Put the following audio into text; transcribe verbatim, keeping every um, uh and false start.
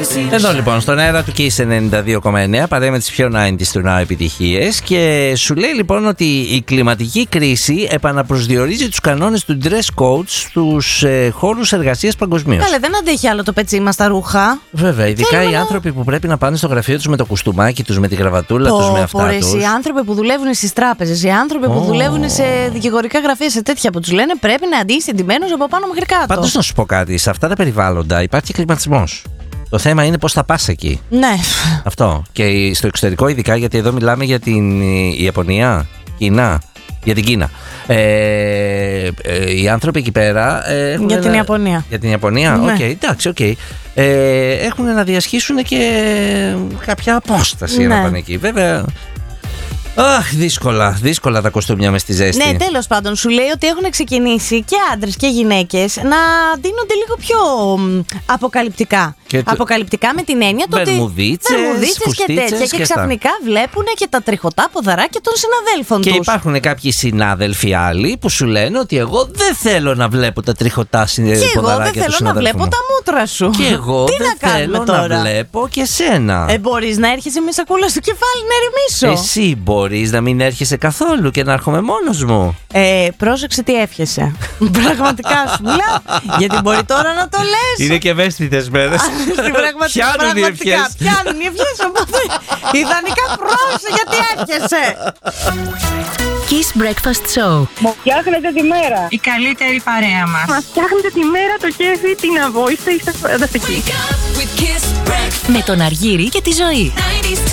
Εδώ λοιπόν στον αέρα του Kiss ενενήντα δύο κόμμα εννέα παρέα με τις πιο ενενήντα του Now επιτυχίες και σου λέει λοιπόν ότι η κλιματική κρίση επαναπροσδιορίζει τους κανόνες του dress code στους ε, χώρους εργασίας παγκοσμίως. Καλέ, δεν αντέχει άλλο το πετσί μας στα ρούχα. Βέβαια, ειδικά Θέλουμε οι να... άνθρωποι που πρέπει να πάνε στο γραφείο τους με το κουστούμάκι τους, με τη γραβατούλα τους, με αυτά πορες, τους. Οι άνθρωποι που δουλεύουν στις τράπεζες, οι άνθρωποι Oh. που δουλεύουν σε δικηγορικά γραφεία, σε τέτοια που τους λένε πρέπει να αντίσεις εντυμένος από πάνω μέχρι κάτω. Πάντως να σου πω κάτι, σε αυτά τα περιβάλλοντα υπάρχει κλιματισμός. Το θέμα είναι πώς θα πας εκεί. Ναι. Αυτό. Και στο εξωτερικό, ειδικά γιατί εδώ μιλάμε για την Ιαπωνία, Κίνα. Για την Κίνα. Ε, ε, οι άνθρωποι εκεί πέρα. Ε, έχουν για ένα... την Ιαπωνία. Για την Ιαπωνία, οκ, Ναι. okay, εντάξει, οκ. Okay. Ε, έχουν να διασχίσουν και κάποια απόσταση Ναι. να πάνε εκεί. Βέβαια. Αχ, δύσκολα, δύσκολα τα κοστούμια μες στη ζέστη. Ναι, τέλος πάντων, σου λέει ότι έχουν ξεκινήσει και άντρες και γυναίκες να ντύνονται λίγο πιο μ, αποκαλυπτικά. Και το... Αποκαλυπτικά με την έννοια το ότι. Βερμουδίτσες, Βερμουδίτσες και τέτοια. Και, και ξαφνικά βλέπουν και τα τριχωτά ποδαράκια των συναδέλφων και τους. Και υπάρχουν κάποιοι συνάδελφοι άλλοι που σου λένε ότι εγώ δεν θέλω να βλέπω τα τριχωτά ποδαράκια των συναδέλφων. Και εγώ δεν θέλω να βλέπω μου. τα μούτρα σου. Και εγώ Τι δεν να θέλω τώρα? να βλέπω και σένα. Ε, μπορείς να έρχεσαι με σακούλα στο κεφάλι να ερεμήσω. Εσύ μπορείς να μην έρχεσαι καθόλου και να έρχομαι μόνος μου. Ε, πρόσεξε τι εύχεσαι. Πραγματικά σου μιλάω. Γιατί μπορεί τώρα να το λες. Είναι και ευαίσθητες μέρες. Στην πραγματικά. Πιάνουν οι ευχές. Πιάνουν οι ευχές. Οπότε ιδανικά πρόσεξε γιατί εύχεσαι. Kiss Breakfast Show. Μου φτιάχνετε τη μέρα. Η καλύτερη παρέα μας. Μας φτιάχνετε τη μέρα, το κέφι, την αβόηστα, είστε φανταστικοί. Με τον Αργύρη και τη Ζωή.